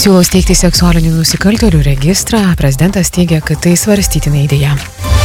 Siūlo steigti seksualinių nusikaltėlių registrą, prezidentas teigia, kad tai svarstytina idėja.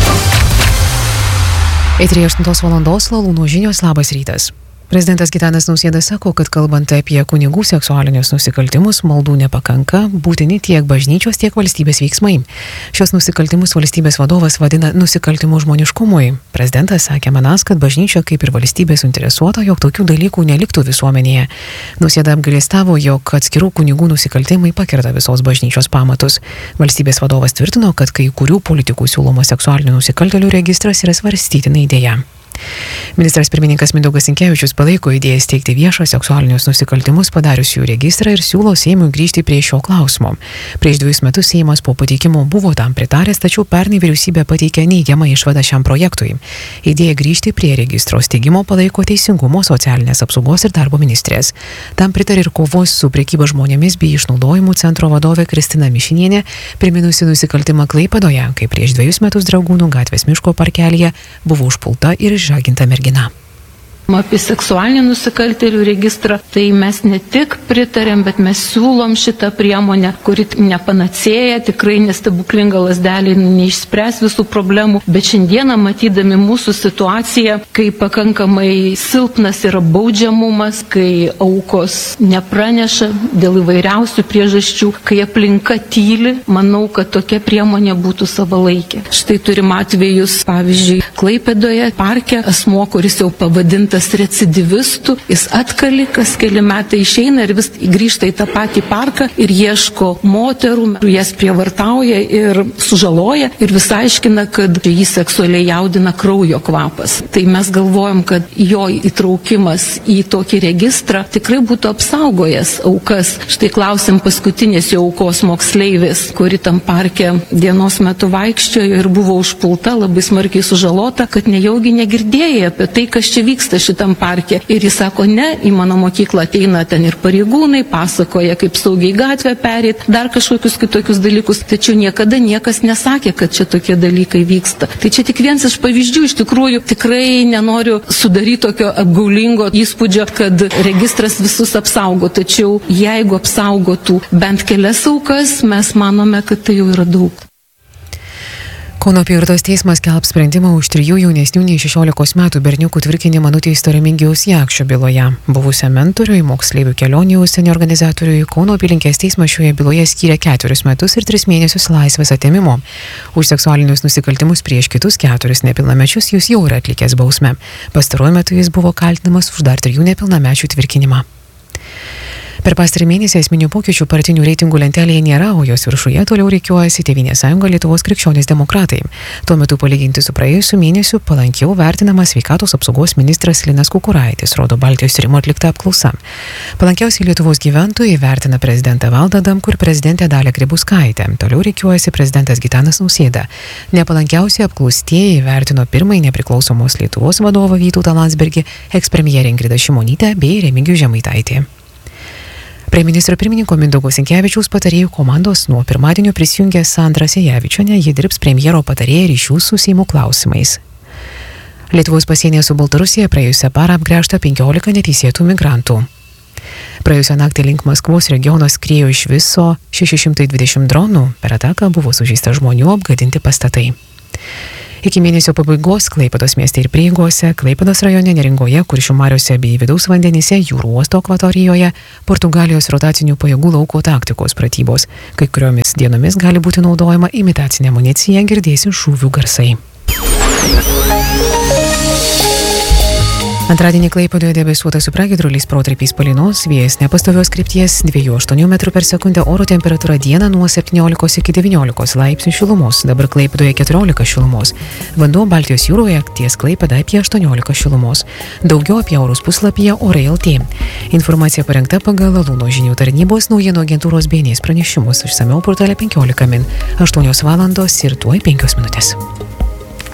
Eteryje 8 valandos Lalūno žinios, labas rytas. Prezidentas Gitanas Nausėda sako, kad kalbant apie kunigų seksualinius nusikaltimus, maldų nepakanka, būtini tiek bažnyčios, tiek valstybės veiksmai. Šios nusikaltimus valstybės vadovas vadina nusikaltimu žmoniškumui. Prezidentas sakė manąs, kad bažnyčia kaip ir valstybė suinteresuota, jog tokių dalykų neliktų visuomenėje. Nausėda apgailestavo, jog atskirų kunigų nusikaltimai pakerta visos bažnyčios pamatus. Valstybės vadovas tvirtino, kad kai kurių politikų siūloma seksualinių nusikaltėlių registras yra svarstytina idėja. Ministras pirmininkas Mindaugas Sinkevičius palaiko idėją steigti viešą seksualinius nusikaltimus padariusių registrą ir siūlo Seimui grįžti prie šio klausimo. Prieš 2 metus Seimas po pateikimo buvo tam pritaręs, tačiau pernai vyriausybė pateikė neigiamą išvadą šiam projektui. Idėją grįžti prie registro steigimo palaiko Teisingumo, socialinės apsaugos ir darbo ministrės. Tam pritarė ir kovos su prekyba žmonėmis bei išnaudojimu centro vadovė Kristina Mišinienė, priminusi nusikaltimą Klaipėdoje, kai prieš 2 metus Dragūnų gatvės miško parkelyje buvo užpulta ir išžaginta mergina. Apie seksualinį nusikaltėlių registrą, tai mes ne tik pritarėm, bet mes siūlom šitą priemonę, kuri nepanacėja, tikrai nestebuklinga lazdelė, neišspręs visų problemų, bet šiandieną matydami mūsų situaciją, kai pakankamai silpnas yra baudžiamumas, kai aukos nepraneša dėl įvairiausių priežasčių, kai aplinka tyli, manau, kad tokia priemonė būtų savalaikė. Štai turim atvejus, pavyzdžiui, Klaipėdoje parke asmuo, kuris jau pavadintas recidivistų, jis atkali, kas keli metai išeina ir vis grįžta į tą patį parką ir ieško moterų, jas prievartauja ir sužaloja ir vis aiškina, kad jį seksualiai jaudina kraujo kvapas. Tai mes galvojam, kad jo įtraukimas į tokį registrą tikrai būtų apsaugojęs aukas. Štai klausim paskutinės jo aukos moksleivės, kuri tam parke dienos metu vaikščiojo ir buvo užpulta, labai smarkiai sužalota, kad nejaugi negirdėjai apie tai, kas čia vyksta šitam parke. Ir jis sako, ne, į mano mokyklą ateina ten ir pareigūnai, pasakoja, kaip saugiai gatvę pereit, dar kažkokius kitokius dalykus, tačiau niekada niekas nesakė, kad čia tokie dalykai vyksta. Tai čia tik vienas iš pavyzdžių, iš tikrųjų tikrai nenoriu sudaryti tokio apgaulingo įspūdžio, kad registras visus apsaugo, tačiau jeigu apsaugotų bent kelias aukas, mes manome, kad tai jau yra daug. Kauno apygardos teismas skelbs sprendimą už 3 jaunesnių nei 16 metų berniukų tvirkinimą nuteisto Remigijaus Jakščio byloje. Buvusiam mentoriui, moksleivių kelionių užsienio organizatoriui Kauno apylinkės teismas šioje byloje skyrė 4 metus ir 3 mėnesius laisvės atėmimo. Už seksualinius nusikaltimus prieš kitus 4 nepilnamečius jis jau yra atlikęs bausmę. Pastaruoju metu jis buvo kaltinamas už dar 3 nepilnamečių tvirkinimą. Per pastarį mėnesį esminių pokyčių partinių reitingų lentelėje nėra, o jos viršuje toliau rikiuojasi Tėvynės sąjunga Lietuvos krikščionys demokratai. Tuo metu palyginti su praėjusiu mėnesiu palankiau vertinamas sveikatos apsaugos ministras Linas Kukuraitis, rodo Baltijos tyrimo atlikta apklausa. Palankiausiai Lietuvos gyventojai vertina prezidentą Valdą Adamkų ir prezidentę Dalią Grybauskaitę. Toliau rikiuojasi prezidentas Gitanas Nausėda. Nepalankiausiai apklaustieji vertino pirmąjį nepriklausomos Lietuvos vadovą Vytautą Landsbergį, ekspremjerę Ingridą Šimonytę bei Remigijų Žemaitaitį. Prie ministro pirmininko Mindaugo Sinkevičiaus patarėjų komandos nuo pirmadienio prisijungė Sandra Sejevičienė, ji dirbs premjero patarėja ryšių su Seimo klausimais. Lietuvos pasienyje su Baltarusija praėjusią parą apgręžta 15 neteisėtų migrantų. Praėjusią naktį link Maskvos regiono skriejo iš viso 620 dronų, per ataką buvo sužeista žmonių, apgadinti pastatai. Iki mėnesio pabaigos Klaipėdos mieste ir prieigose, Klaipėdos rajone, Neringoje, Kuršių mariose bei vidaus vandenyse, jūrų uosto akvatorijoje, Portugalijos rotacinių pajėgų lauko taktikos pratybos. Kai kuriomis dienomis gali būti naudojama imitacinė amunicija, girdėsi šūvių garsai. Antradienį Klaipėdoje debesuota su pragiedruliais, protarpiais palynos, vėjas nepastovios krypties 2,8 m/s, oro temperatūra dieną nuo 17 iki 19 laipsnių šilumos, dabar Klaipėdoje 14 šilumos, vanduo Baltijos jūroje ties Klaipėda apie 18 šilumos. Daugiau apie orus puslapyje Orai LT. Informacija parengta pagal Lalūno žinių tarnybos naujienų agentūros BNS pranešimus, išsamiau portale 15 min. 8 valandos ir tuoj 5 minutės.